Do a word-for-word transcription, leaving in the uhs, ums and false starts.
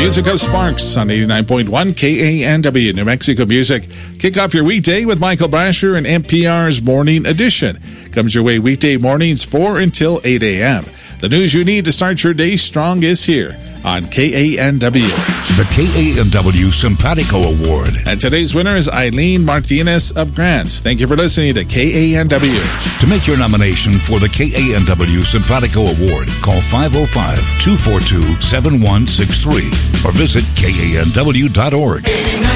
music of Sparks on eighty-nine point one K A N W, New Mexico Music. Kick off your weekday with Michael Brasher and N P R's Morning Edition. Comes your way weekday mornings four until eight a.m. The news you need to start your day strong is here on K A N W. The K A N W Simpatico Award. And today's winner is Eileen Martinez of Grants. Thank you for listening to K A N W. To make your nomination for the K A N W Simpatico Award, call five oh five, two four two, seven one six three or visit K A N W dot org.